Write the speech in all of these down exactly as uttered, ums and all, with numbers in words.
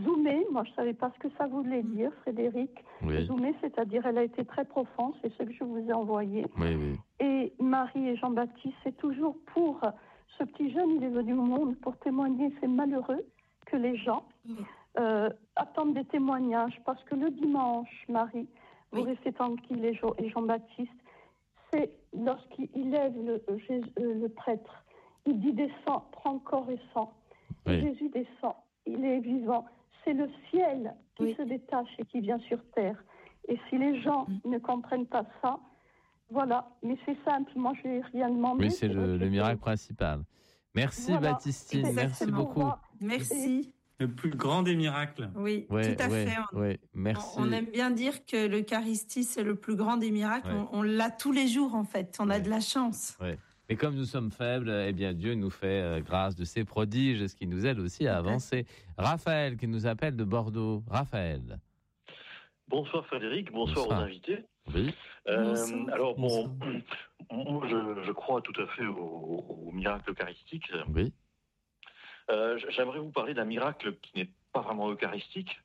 zoomé. Moi, je ne savais pas ce que ça voulait dire, Frédéric. Oui. Zoomé, c'est-à-dire elle a été très profonde, c'est ce que je vous ai envoyé. Oui, oui. Et Marie et Jean-Baptiste, c'est toujours pour ce petit jeune, il est venu au monde pour témoigner. C'est malheureux que les gens euh, attendent des témoignages, parce que le dimanche, Marie, vous Oui. restez tranquille et, Jo- et Jean-Baptiste, c'est lorsqu'il lève le, Jésus, euh, le prêtre, il dit descends, prends corps et sang. Et Oui. Jésus descend, il est vivant. C'est le ciel qui Oui. se détache et qui vient sur terre. Et si les gens Mm. ne comprennent pas ça, voilà. Mais c'est simple, moi je n'ai rien demandé. Oui, c'est le, le miracle principal. Merci Voilà. Baptistine, C'est- merci c'est beaucoup. moi. Merci. Le plus grand des miracles. Oui, Ouais, tout à ouais, fait. On, ouais, merci. on aime bien dire que l'Eucharistie, c'est le plus grand des miracles. Ouais. On, on l'a tous les jours, en fait. On a Ouais. de la chance. Ouais. Et comme nous sommes faibles, eh bien Dieu nous fait euh, grâce de ses prodiges, ce qui nous aide aussi à avancer. Raphaël qui nous appelle de Bordeaux. Raphaël. Bonsoir Frédéric, bonsoir, Bonsoir. aux invités. Oui. Euh, Bonsoir. alors bon, moi je, je crois tout à fait au, au miracle eucharistique. Oui. Euh, j'aimerais vous parler d'un miracle qui n'est pas vraiment eucharistique.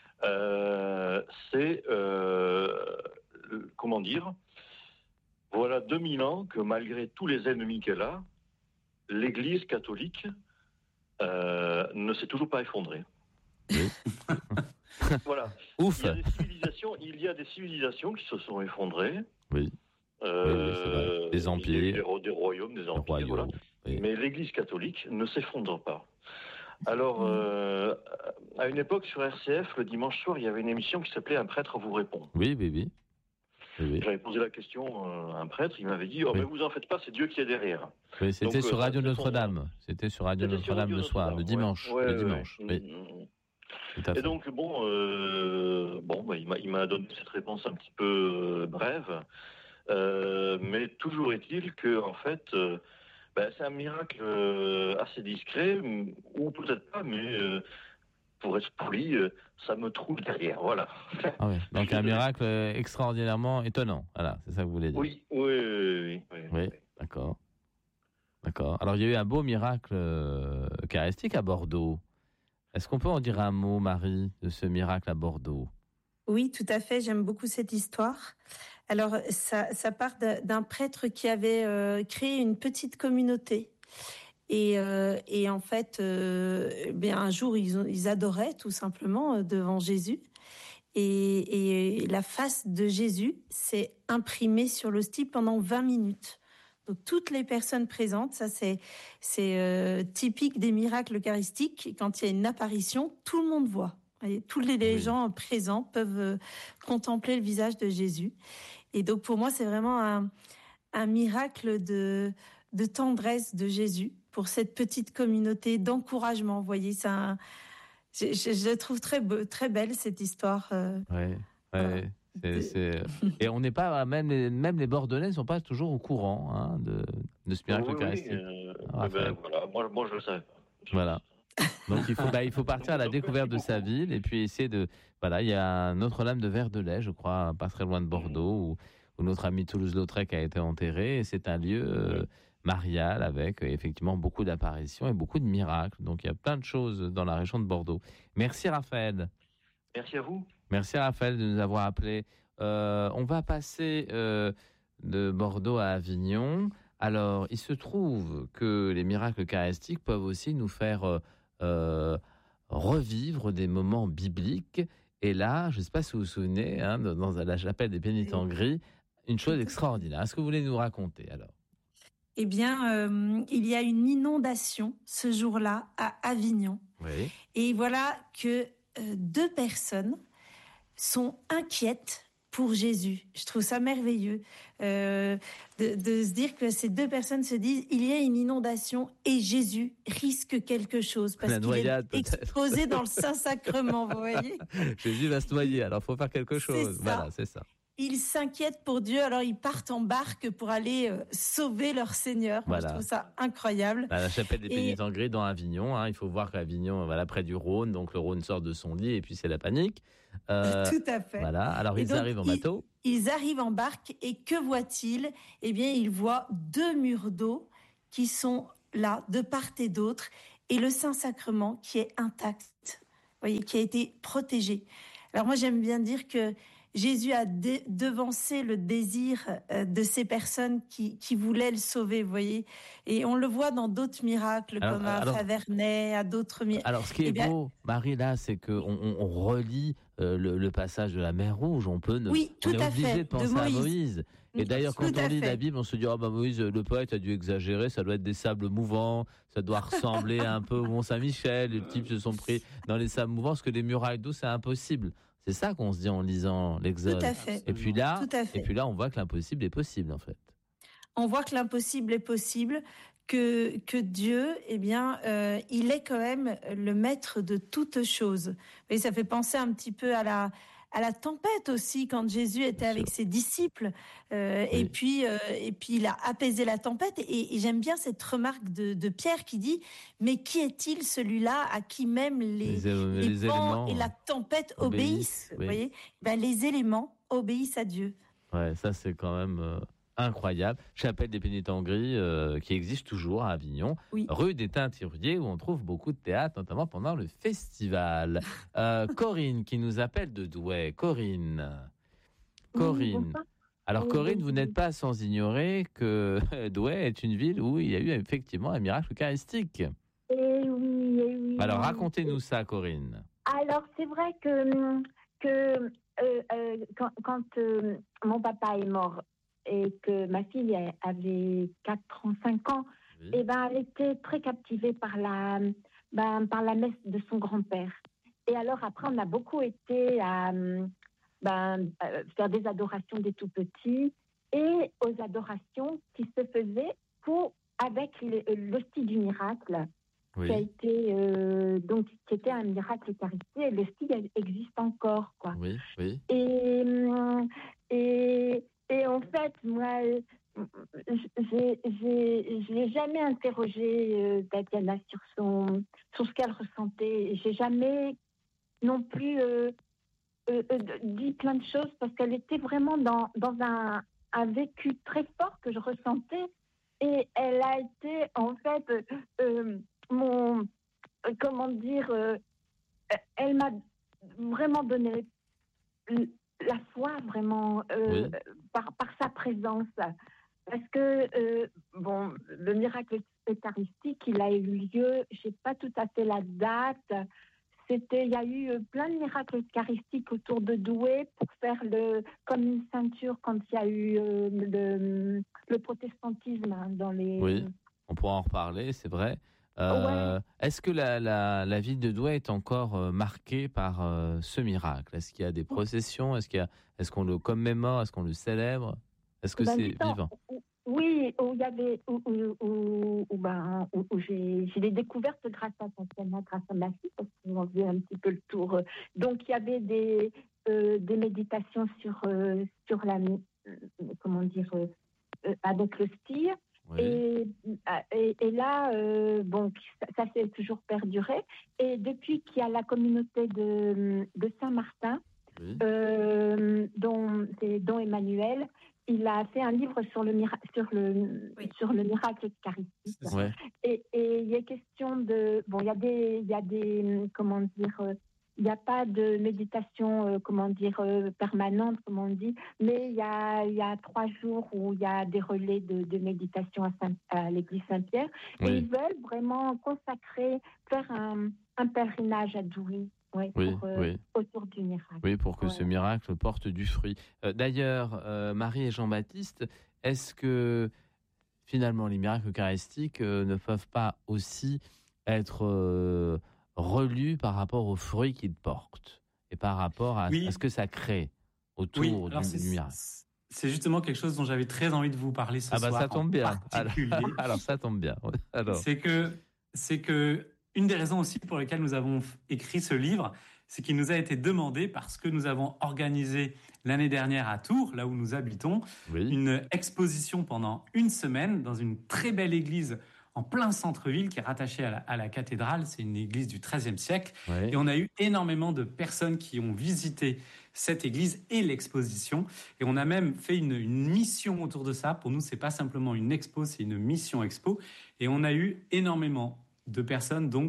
Euh, c'est, euh, comment dire, voilà deux mille ans que malgré tous les ennemis qu'elle a, l'Église catholique euh, ne s'est toujours pas effondrée. Oui. Voilà. Ouf. Il y a des civilisations, il y a des civilisations qui se sont effondrées. Oui. Euh, Oui, oui, c'est vrai. Des empires. Des, des, des royaumes, des Le empires. royaume. Voilà. Oui. Mais l'Église catholique ne s'effondre pas. Alors, euh, à une époque sur R C F, le dimanche soir, il y avait une émission qui s'appelait Un prêtre vous répond. Oui, oui, oui. Oui, oui. J'avais posé la question euh, à un prêtre, il m'avait dit, oh, Oui. mais vous en faites pas, c'est Dieu qui est derrière. Oui, c'était Donc, sur euh, Radio ça, Notre-Dame. C'était sur Radio C'était sur Notre-Dame Radio le soir, le Notre-Dame, dimanche. ouais. Le Ouais, dimanche. ouais. Oui, Mm. tout à Et fait. donc, bon, euh, bon bah, il, m'a, il m'a donné cette réponse un petit peu euh, brève, euh, mais toujours est-il que, en fait, euh, bah, c'est un miracle euh, assez discret, ou peut-être pas, mais euh, pour être poli, euh, ça me trouve derrière, voilà. Ah oui. Donc un miracle extraordinairement étonnant. Voilà, c'est ça que vous voulez dire. Oui, oui, oui, oui. oui, Oui, oui. d'accord. D'accord. Alors il y a eu un beau miracle euh, eucharistique à Bordeaux. Est-ce qu'on peut en dire un mot, Marie, de ce miracle à Bordeaux? Oui, tout à fait. J'aime beaucoup cette histoire. Alors, ça, ça part d'un prêtre qui avait euh, créé une petite communauté. Et, euh, et en fait, euh, bien un jour, ils, ont, ils adoraient tout simplement euh, devant Jésus. Et, et la face de Jésus s'est imprimée sur l'hostie pendant vingt minutes. Donc toutes les personnes présentes, ça c'est c'est euh, typique des miracles eucharistiques. Quand il y a une apparition, tout le monde voit. Et tous les, les Oui. gens présents peuvent euh, contempler le visage de Jésus. Et donc pour moi, c'est vraiment un, un miracle de de tendresse de Jésus pour cette petite communauté, d'encouragement. Vous voyez, c'est un, je, je, je trouve très beau, très belle cette histoire. Euh, Oui, ouais, voilà. c'est, c'est... Et on n'est pas, même les, même les Bordelais ne sont pas toujours au courant hein, de, de ce miracle Oui, oui, eucharistique. euh, Ah, eh ben, Raphaël. voilà, moi, moi je le savais pas. Voilà. Donc il faut, bah, il faut partir à la Donc, découverte de merci sa ville et puis essayer de. Voilà, il y a Notre-Dame de Verdelais, je crois, pas très loin de Bordeaux, où, où notre ami Toulouse-Lautrec a été enterré. Et c'est un lieu euh, marial avec euh, effectivement beaucoup d'apparitions et beaucoup de miracles. Donc il y a plein de choses dans la région de Bordeaux. Merci Raphaël. Merci à vous. Merci Raphaël de nous avoir appelés. Euh, on va passer euh, de Bordeaux à Avignon. Alors, il se trouve que les miracles eucharistiques peuvent aussi nous faire euh, euh, revivre des moments bibliques. Et là, je ne sais pas si vous vous souvenez, hein, dans la chapelle des pénitents gris, une chose extraordinaire. Est-ce que vous voulez nous raconter alors ? Eh bien, euh, il y a une inondation ce jour-là à Avignon. Oui. Et voilà que euh, deux personnes sont inquiètes pour Jésus. Je trouve ça merveilleux euh, de, de se dire que ces deux personnes se disent il y a une inondation et Jésus risque quelque chose parce La qu'il noyade, est peut-être. exposé dans le Saint-Sacrement, vous voyez. Jésus va se noyer, alors il faut faire quelque chose. ça. Voilà, c'est ça. Ils s'inquiètent pour Dieu, alors ils partent en barque pour aller euh, sauver leur Seigneur. Moi, Voilà. je trouve ça incroyable. À la chapelle des Et- pénitents gris dans Avignon, hein, il faut voir qu'Avignon, voilà, près du Rhône, donc le Rhône sort de son lit et puis c'est la panique. Euh, Tout à fait. Voilà, alors Et ils donc, arrivent en ils- bateau. Ils arrivent en barque et que voient-ils ? Eh bien, ils voient deux murs d'eau qui sont là, de part et d'autre, et le Saint-Sacrement qui est intact. voyez, qui a été protégé. Alors moi, j'aime bien dire que Jésus a dé- devancé le désir euh, de ces personnes qui, qui voulaient le sauver, vous voyez. Et on le voit dans d'autres miracles, Alors, comme à alors, Faverney, à d'autres miracles. alors, ce qui est Eh bien, beau, Marie, là, c'est qu'on on, on relit euh, le, le passage de la mer Rouge. On peut, ne, oui, on tout est à obligé fait, de penser à Moïse. Moïse. Et d'ailleurs, Tout quand on à lit fait. la Bible, on se dit, oh bah Moïse, le poète a dû exagérer, ça doit être des sables mouvants, ça doit ressembler un peu au Mont-Saint-Michel, les types se sont pris dans les sables mouvants, parce que les murailles d'eau, c'est impossible. C'est ça qu'on se dit en lisant Tout l'Exode. à fait. Et puis là, Tout à fait. et puis là, on voit que l'impossible est possible, en fait. On voit que l'impossible est possible, que, que Dieu, eh bien, euh, il est quand même le maître de toutes choses. Et ça fait penser un petit peu à la, à la tempête aussi, quand Jésus était Bien avec sûr. ses disciples. Euh, Oui. et, puis, euh, et puis, il a apaisé la tempête. Et, et j'aime bien cette remarque de, de Pierre qui dit « Mais qui est-il celui-là à qui même les, Les, éle- les les vents éléments et la euh, tempête obéissent, obéissent ?» oui. Vous voyez, ben, les éléments obéissent à Dieu. Ouais, ça c'est quand même euh, incroyable. Chapelle des Pénitents Gris euh, qui existe toujours à Avignon, Oui. rue des Teinturiers où on trouve beaucoup de théâtre, notamment pendant le festival. Euh, Corinne qui nous appelle de Douai. Corinne. Corinne. bonsoir. Alors Oui, Corinne, bonsoir. vous n'êtes pas sans ignorer que Douai est une ville où il y a eu effectivement un miracle eucharistique. Eh oui, eh oui. Alors racontez-nous ça, Corinne. Alors, c'est vrai que, que euh, euh, quand, quand euh, mon papa est mort et que ma fille avait quatre ans, cinq ans, Oui. eh ben, elle était très captivée par la, ben, par la messe de son grand-père. Et alors, après, on a beaucoup été à ben, euh, faire des adorations des tout-petits et aux adorations qui se faisaient pour, avec le- l'hostie du miracle. Oui. Qui a été euh, donc qui était un miracle eucharistique, et le style existe encore, quoi. Oui, oui. Et et et en fait, moi, j'ai j'ai j'ai jamais interrogé euh, Tatiana sur son sur ce qu'elle ressentait. J'ai jamais non plus euh, euh, euh, dit plein de choses parce qu'elle était vraiment dans dans un un vécu très fort que je ressentais, et elle a été en fait euh, euh, mon, euh, comment dire, euh, elle m'a vraiment donné la foi, vraiment, euh, Oui. par, par sa présence. Parce que, euh, bon, le miracle eucharistique, il a eu lieu, je sais pas tout à fait la date, c'était, il y a eu plein de miracles eucharistiques autour de Douai pour faire le, comme une ceinture quand il y a eu euh, le, le protestantisme hein, dans les... Oui, on pourra en reparler, c'est vrai. Euh, Ouais. Est-ce que la, la, la ville de Douai est encore euh, marquée par euh, ce miracle? Est-ce qu'il y a des processions? Est-ce qu'il y a, est-ce qu'on le commémore? Est-ce qu'on le célèbre? Est-ce que Ben, c'est disons, vivant? Oui, où il y avait, où, où, où, où, ben, où, où j'ai, j'ai des découvertes grâce à Tatiana, grâce à ma fille, parce qu'on faisait un petit peu le tour. Donc il y avait des, euh, des méditations sur, euh, sur la, euh, comment dire, euh, avec le style. Oui. Et, et, et là, euh, bon, ça, ça s'est toujours perduré. Et depuis qu'il y a la communauté de, de Saint-Martin, Oui. euh, dont, c'est dont Emmanuel, il a fait un livre sur le, mira- sur le, Oui. sur le miracle eucharistique. Ouais. Et, et il y a question de... Bon, il y a des... Il y a des comment dire... euh, il n'y a pas de méditation, euh, comment dire, euh, permanente, comme on dit, mais il y a, il y a trois jours où il y a des relais de, de méditation à, Saint- à l'église Saint-Pierre. Et Oui. ils veulent vraiment consacrer, faire un, un pèlerinage à Douai, ouais, Oui, pour, euh, oui. autour du miracle. Oui, pour que Ouais. ce miracle porte du fruit. Euh, D'ailleurs, euh, Marie et Jean-Baptiste, est-ce que finalement les miracles eucharistiques euh, ne peuvent pas aussi être euh, relus par rapport aux fruits qu'ils portent et par rapport à, Oui. à ce que ça crée autour Oui, du, alors du c'est, miracle? c'est justement quelque chose dont j'avais très envie de vous parler ce Ah bah soir ça tombe en bien. Alors, particulier. alors ça tombe bien. Alors, C'est que, c'est que une des raisons aussi pour lesquelles nous avons f- écrit ce livre, c'est qu'il nous a été demandé parce que nous avons organisé l'année dernière à Tours, là où nous habitons, oui. une exposition pendant une semaine dans une très belle église en plein centre-ville qui est rattachée à la, à la cathédrale. C'est une église du treizième siècle. Oui. Et on a eu énormément de personnes qui ont visité cette église et l'exposition. Et on a même fait une, une mission autour de ça. Pour nous, c'est pas simplement une expo, c'est une mission expo. Et on a eu énormément de personnes donc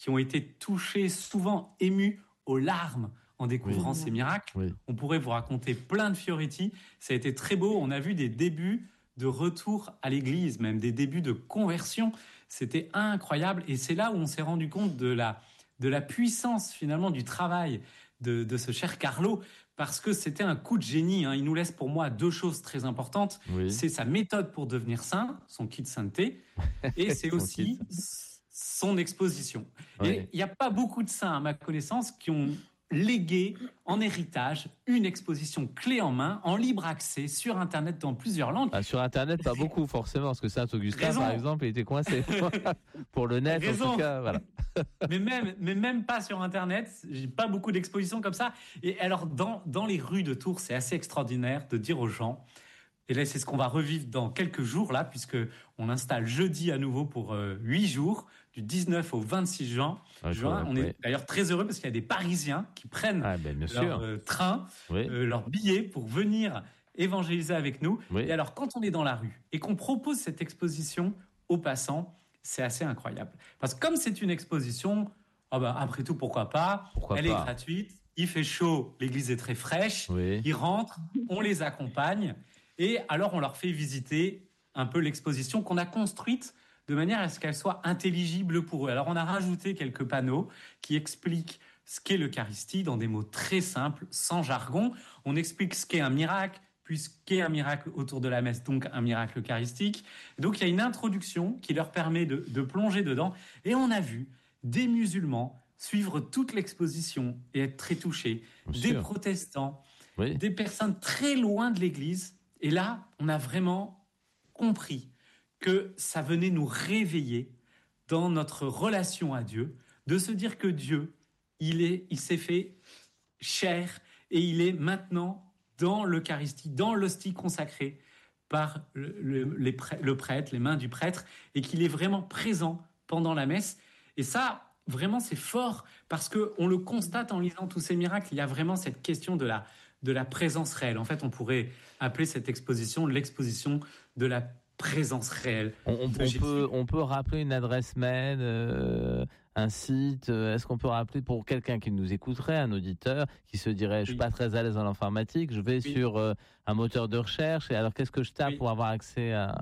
qui ont été touchés, souvent émus aux larmes en découvrant Oui. ces miracles. Oui. On pourrait vous raconter plein de Fioretti. Ça a été très beau. On a vu des débuts de retour à l'église, même des débuts de conversion. C'était incroyable. Et c'est là où on s'est rendu compte de la, de la puissance, finalement, du travail de, de ce cher Carlo, parce que c'était un coup de génie. Hein. Il nous laisse, pour moi, deux choses très importantes. Oui. C'est sa méthode pour devenir saint, son kit sainteté, et c'est Son aussi kit. son exposition. Oui. Et il n'y a pas beaucoup de saints, à ma connaissance, qui ont légué en héritage une exposition clé en main, en libre accès, sur Internet, dans plusieurs langues. Ah, sur Internet, pas beaucoup forcément, parce que Saint-Augustin, Raison. par exemple, il était coincé. Pour le net, Raison. en tout cas, voilà. mais même, mais même pas sur Internet. J'ai pas beaucoup d'expositions comme ça. Et alors, dans, dans les rues de Tours, c'est assez extraordinaire de dire aux gens, et là, c'est ce qu'on va revivre dans quelques jours, là, puisque on installe jeudi à nouveau pour euh, huit jours, du dix-neuf au vingt-six juin. Ah, juin. On oui. est d'ailleurs très heureux parce qu'il y a des Parisiens qui prennent Ah, ben, bien leur sûr. euh, train, Oui. euh, leur billet pour venir évangéliser avec nous. Oui. Et alors, quand on est dans la rue et qu'on propose cette exposition aux passants, c'est assez incroyable. Parce que comme c'est une exposition, oh ben, après tout, pourquoi pas, Pourquoi elle pas. est gratuite, il fait chaud, l'église est très fraîche, Oui. ils rentrent, on les accompagne, et alors on leur fait visiter un peu l'exposition qu'on a construite de manière à ce qu'elle soit intelligible pour eux. Alors on a rajouté quelques panneaux qui expliquent ce qu'est l'Eucharistie dans des mots très simples, sans jargon. On explique ce qu'est un miracle, puis ce qu'est un miracle autour de la messe, donc un miracle eucharistique. Donc il y a une introduction qui leur permet de, de plonger dedans. Et on a vu des musulmans suivre toute l'exposition et être très touchés, Bien des sûr. protestants, Oui. des personnes très loin de l'Église. Et là, on a vraiment compris que ça venait nous réveiller dans notre relation à Dieu, de se dire que Dieu, il est, il s'est fait chair et il est maintenant dans l'Eucharistie, dans l'hostie consacrée par le, le, les prê- le prêtre, les mains du prêtre, et qu'il est vraiment présent pendant la messe. Et ça, vraiment, c'est fort parce qu'on le constate en lisant tous ces miracles. Il y a vraiment cette question de la, de la présence réelle. En fait, on pourrait appeler cette exposition l'exposition de la présence réelle. On, on- de on Jésus. peut, on peut rappeler une adresse mail, euh, un site. euh, Est-ce qu'on peut rappeler pour quelqu'un qui nous écouterait, un auditeur qui se dirait, je suis Oui. pas très à l'aise dans l'informatique, je vais Oui. sur euh, un moteur de recherche. Et alors, qu'est-ce que je tape Oui. pour avoir accès à,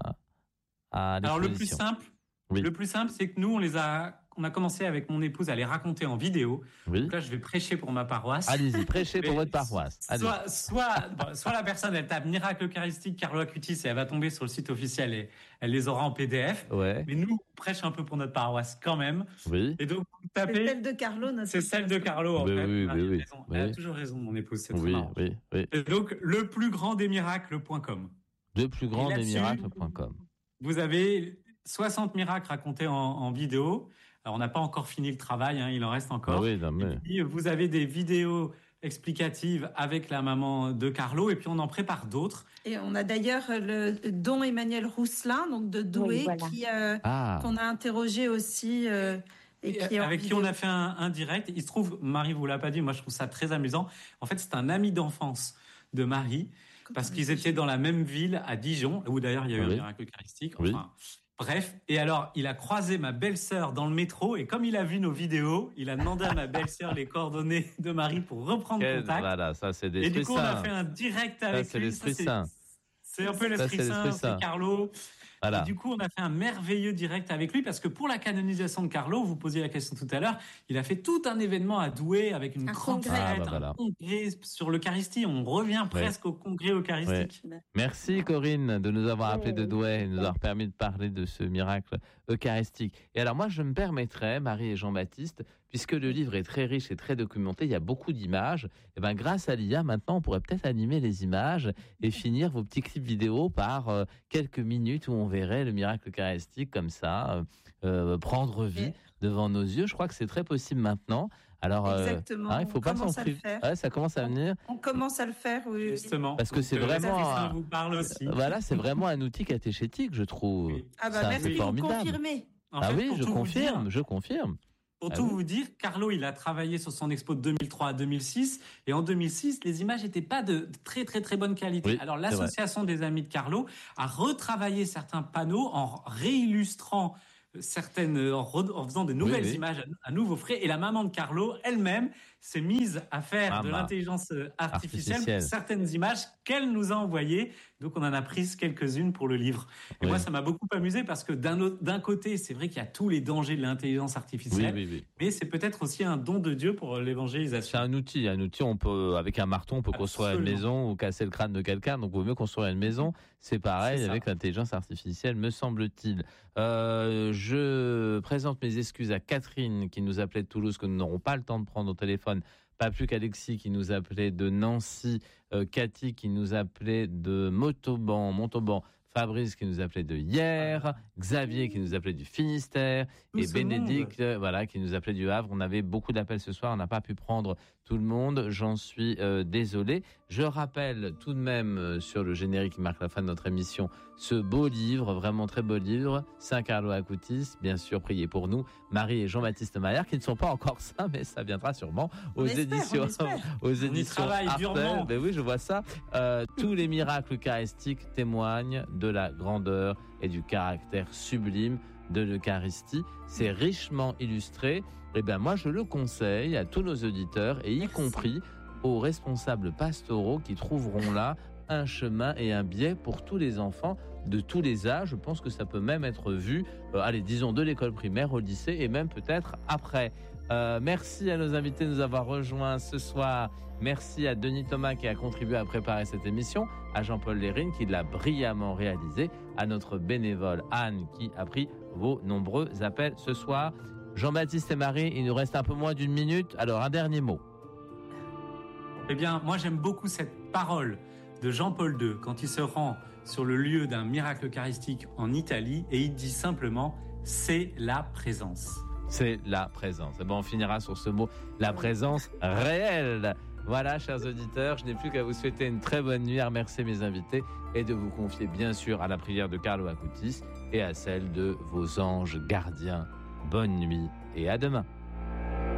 à Alors le plus l'exposition? simple, Oui. le plus simple, c'est que nous, on les a, on a commencé avec mon épouse à les raconter en vidéo. Oui. Donc là, je vais prêcher pour ma paroisse. Allez-y, prêchez pour Mais votre paroisse. Allez. Soit, soit, bon, soit la personne, elle tape miracle eucharistique Carlo Acutis et elle va tomber sur le site officiel et elle les aura en P D F. Ouais. Mais nous, on prêche un peu pour notre paroisse quand même. Oui. Et donc, vous C'est tapez, celle de Carlo, notre c'est celle de Carlo en Oui, fait. oui, Marie oui, a oui. raison. Elle Oui. a toujours raison, mon épouse, c'est trop Oui, marrant. oui, oui. Et donc, le plus grand des miracles point com. Le plus grand Et des là-dessus, miracles point com. Vous avez soixante miracles racontés en, en vidéo. Alors, on n'a pas encore fini le travail, hein, il en reste encore. Ah oui, non, mais... Et puis, vous avez des vidéos explicatives avec la maman de Carlo, et puis on en prépare d'autres. Et on a d'ailleurs le don Emmanuel Rousselin, donc de Douai, Oui, voilà. qui, euh, Ah, qu'on a interrogé aussi. euh, et qui est en avec qui vidéo. on a fait un, un direct. Il se trouve, Marie vous l'a pas dit, moi je trouve ça très amusant. En fait, c'est un ami d'enfance de Marie, parce qu'ils étaient dans la même ville à Dijon, où d'ailleurs il y a eu Oui. un miracle eucharistique. Oui. Enfin, bref. Et alors, il a croisé ma belle-sœur dans le métro, et comme il a vu nos vidéos, il a demandé à ma belle-sœur les coordonnées de Marie pour reprendre quel- contact. voilà, ça c'est Et l'esprit du coup, on a saint. fait un direct Ça, avec c'est lui. l'esprit c'est- saint. C'est un peu Ça, l'esprit c'est saint, l'esprit saint. c'est Carlo. Voilà. Et du coup, on a fait un merveilleux direct avec lui parce que pour la canonisation de Carlo, vous posiez la question tout à l'heure, il a fait tout un événement à Douai avec une Un grande congrès. fête, Ah, bah voilà. un congrès sur l'Eucharistie. On revient presque au congrès eucharistique. Merci Corinne de nous avoir appelé Oui, de oui. Douai et de nous avoir permis de parler de ce miracle eucharistique. Et alors moi je me permettrais, Marie et Jean-Baptiste, puisque le livre est très riche et très documenté, il y a beaucoup d'images, et ben grâce à l'I A maintenant on pourrait peut-être animer les images et finir vos petits clips vidéo par euh, quelques minutes où on verrait le miracle eucharistique comme ça, euh, euh, prendre vie Et- devant nos yeux. Je crois que c'est très possible maintenant. Alors, euh, Exactement. hein, il faut On pas s'en commence à le priver. faire. Ouais, ça commence à venir. On commence à le faire, oui. oui. Justement. Parce que Donc, c'est euh, vraiment l'esprit saint un- vous parle aussi. Voilà, c'est vraiment un outil catéchétique, je trouve. Oui. Ah bah Ça, merci, c'est vous formidable. confirmez. En Ah fait, oui, pour je tout vous confirme, dire- je confirme. Pour Ah tout oui. vous dire, Carlo, il a travaillé sur son expo de deux mille trois à deux mille six, et en deux mille six, les images n'étaient pas de très très très bonne qualité. Oui, Alors c'est l'association des amis de Carlo a retravaillé certains panneaux en réillustrant certaines, en, re, en faisant de nouvelles oui, oui. images à, à nouveau frais. Et la maman de Carlo, elle-même, s'est mise à faire ah de bah. l'intelligence artificielle, artificielle pour certaines images qu'elle nous a envoyées. Donc, on en a pris quelques-unes pour le livre. Et oui. moi, ça m'a beaucoup amusé parce que d'un, autre, d'un côté, c'est vrai qu'il y a tous les dangers de l'intelligence artificielle, oui, oui, oui. mais c'est peut-être aussi un don de Dieu pour l'évangélisation. C'est un outil, un outil. On peut, avec un marteau, on peut Absolument. construire une maison ou casser le crâne de quelqu'un. Donc, il vaut mieux construire une maison. C'est pareil c'est avec l'intelligence artificielle, me semble-t-il. Euh, je présente mes excuses à Catherine qui nous appelait de Toulouse, que nous n'aurons pas le temps de prendre au téléphone. Pas plus qu'Alexis qui nous appelait de Nancy, euh, Cathy qui nous appelait de Montauban, Montauban, Fabrice qui nous appelait de Hier, Xavier qui nous appelait du Finistère et Bénédicte voilà, qui nous appelait du Havre. On avait beaucoup d'appels ce soir, on n'a pas pu prendre tout le monde, j'en suis euh, désolé. Je rappelle tout de même euh, sur le générique qui marque la fin de notre émission ce beau livre, vraiment très beau livre, Saint Carlo Acutis, bien sûr, priez pour nous, Marie et Jean-Baptiste Maillard, qui ne sont pas encore saints, mais ça viendra sûrement aux on éditions espère, aux éditions Artel. Ben oui, je vois ça. Euh, tous les miracles eucharistiques témoignent de la grandeur et du caractère sublime de l'Eucharistie. C'est richement illustré. Eh bien, moi, je le conseille à tous nos auditeurs, et y Merci. compris aux responsables pastoraux qui trouveront là un chemin et un biais pour tous les enfants de tous les âges. Je pense que ça peut même être vu, euh, allez, disons, de l'école primaire au lycée et même peut-être après. Euh, merci à nos invités de nous avoir rejoints ce soir. Merci à Denis Thomas qui a contribué à préparer cette émission, à Jean-Paul Lérine qui l'a brillamment réalisé, à notre bénévole Anne qui a pris vos nombreux appels ce soir. Jean-Baptiste et Marie, il nous reste un peu moins d'une minute. Alors, un dernier mot. Eh bien, moi, j'aime beaucoup cette parole de Jean-Paul deux quand il se rend sur le lieu d'un miracle eucharistique en Italie et il dit simplement « c'est la présence ». C'est la présence. Et bon, on finira sur ce mot, la présence réelle. Voilà, chers auditeurs, je n'ai plus qu'à vous souhaiter une très bonne nuit, à remercier mes invités et de vous confier bien sûr à la prière de Carlo Acutis et à celle de vos anges gardiens. Bonne nuit et à demain.